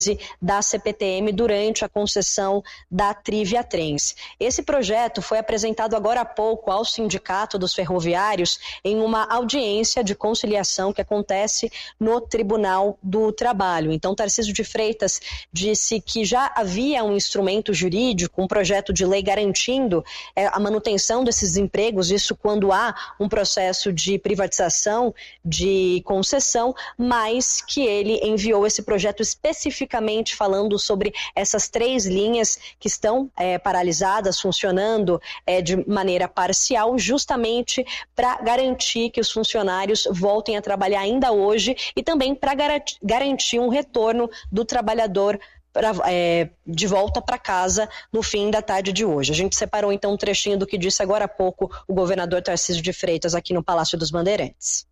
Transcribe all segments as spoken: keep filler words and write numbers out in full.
da C P T M durante a concessão da Triviatrens. Esse projeto foi apresentado agora há pouco ao Sindicato dos Ferroviários em uma audiência de conciliação que acontece no Tribunal do Trabalho. Então, Tarcísio de Freitas disse que já havia um instrumento jurídico, um projeto de lei garantindo é, a manutenção desses empregos, isso quando há um processo de privatização, de concessão, mas que ele enviou esse projeto especificamente falando sobre essas três linhas que estão é, paralisadas, funcionando é, de maneira parcial, justamente para garantir que os funcionários voltem a trabalhar ainda hoje e também para garantir um retorno do trabalhador Pra, é, de volta para casa no fim da tarde de hoje. A gente separou então um trechinho do que disse agora há pouco o governador Tarcísio de Freitas aqui no Palácio dos Bandeirantes.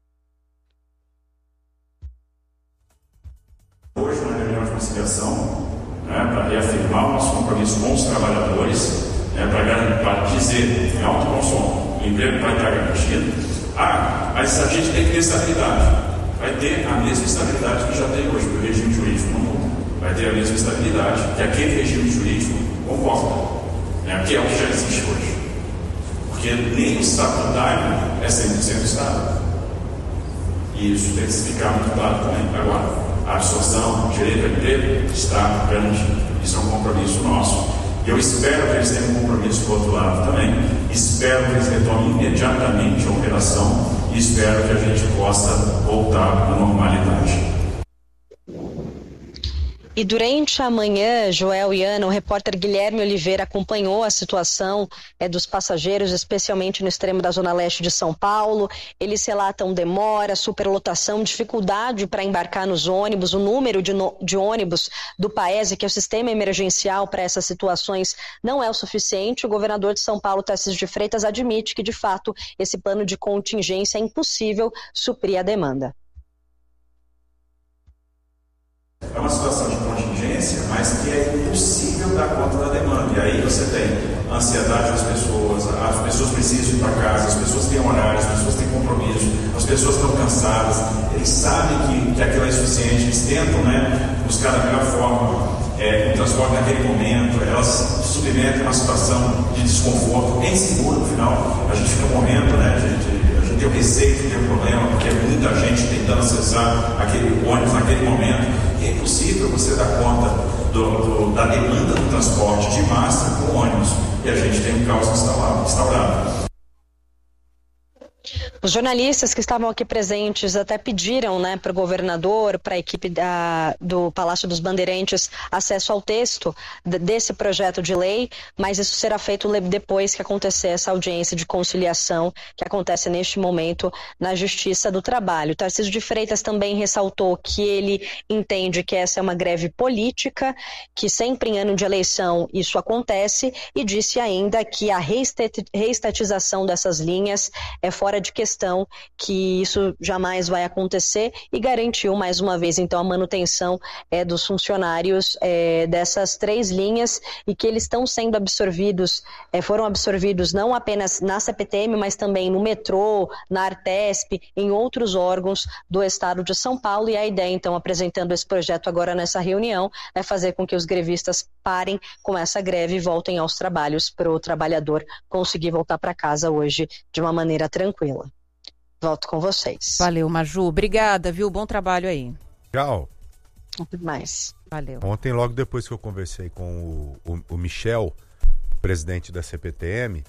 Hoje, na reunião de conciliação, né, para reafirmar o nosso compromisso com os trabalhadores, né, para dizer em alto bom som, o emprego vai estar garantido. Ah, mas a gente tem que ter estabilidade. Vai ter a mesma estabilidade que já tem hoje, porque o regime jurídico não muda. Vai ter a mesma estabilidade que aquele regime jurídico comporta, né, que é o que já existe hoje. Porque nem o estatutário é cem por cento estável. E isso tem que ficar muito claro também. Agora, a absorção, o direito ao emprego está garantido. Isso é um compromisso nosso. E eu espero que eles tenham um compromisso do outro lado também. Espero que eles retomem imediatamente a operação e espero que a gente possa voltar à normalidade. E durante a manhã, Joel e Ana, o repórter Guilherme Oliveira acompanhou a situação é, dos passageiros, especialmente no extremo da zona leste de São Paulo. Eles relatam demora, superlotação, dificuldade para embarcar nos ônibus, o número de, no, de ônibus do Paese, que é o sistema emergencial para essas situações, não é o suficiente. O governador de São Paulo, Tarcísio de Freitas, admite que, de fato, esse plano de contingência é impossível suprir a demanda. É uma situação de contingência, mas que é impossível dar conta da demanda. E aí você tem a ansiedade das pessoas, as pessoas precisam ir para casa, as pessoas têm horário, as pessoas têm compromisso, as pessoas estão cansadas, eles sabem que, que aquilo é insuficiente, eles tentam, né, buscar da melhor forma é, o transporte naquele momento, elas se submetem a uma situação de desconforto, é inseguro no final, a gente fica morrendo, né, gente? Tem o receio de ter um problema, porque é muita gente tentando acessar aquele ônibus naquele momento. E é impossível você dar conta do, do, da demanda do transporte de massa com ônibus. E a gente tem um caos instaurado. instaurado. Os jornalistas que estavam aqui presentes até pediram, né, para o governador, para a equipe da, do Palácio dos Bandeirantes, acesso ao texto desse projeto de lei, mas isso será feito depois que acontecer essa audiência de conciliação que acontece neste momento na Justiça do Trabalho. Tarcísio de Freitas também ressaltou que ele entende que essa é uma greve política, que sempre em ano de eleição isso acontece, e disse ainda que a reestatização dessas linhas é fora de questão, que isso jamais vai acontecer, e garantiu mais uma vez então a manutenção é, dos funcionários é, dessas três linhas, e que eles estão sendo absorvidos, é, foram absorvidos não apenas na C P T M, mas também no metrô, na Artesp, em outros órgãos do estado de São Paulo. E a ideia então, apresentando esse projeto agora nessa reunião, é fazer com que os grevistas parem com essa greve e voltem aos trabalhos, para o trabalhador conseguir voltar para casa hoje de uma maneira tranquila. Volto com vocês. Valeu, Maju. Obrigada, viu? Bom trabalho aí. Tchau. Muito mais. Valeu. Ontem, logo depois que eu conversei com o, o, o Michel, presidente da C P T M,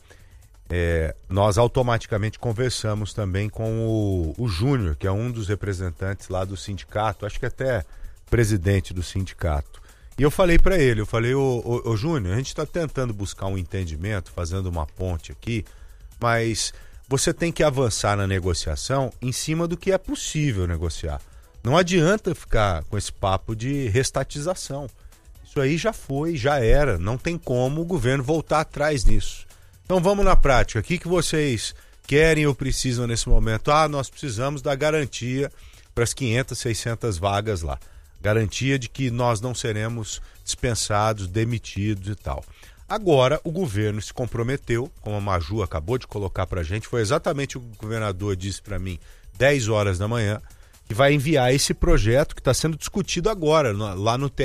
é, nós automaticamente conversamos também com o, o Júnior, que é um dos representantes lá do sindicato, acho que até presidente do sindicato. E eu falei para ele, eu falei, ô, ô, ô Júnior, a gente está tentando buscar um entendimento, fazendo uma ponte aqui, mas você tem que avançar na negociação em cima do que é possível negociar. Não adianta ficar com esse papo de restatização. Isso aí já foi, já era. Não tem como o governo voltar atrás nisso. Então vamos na prática. O que, que vocês querem ou precisam nesse momento? Ah, nós precisamos da garantia para as quinhentas, seiscentas vagas lá. Garantia de que nós não seremos dispensados, demitidos e tal. Agora, o governo se comprometeu, como a Maju acabou de colocar para a gente, foi exatamente o que o governador disse para mim, dez horas da manhã, que vai enviar esse projeto que está sendo discutido agora no, lá no T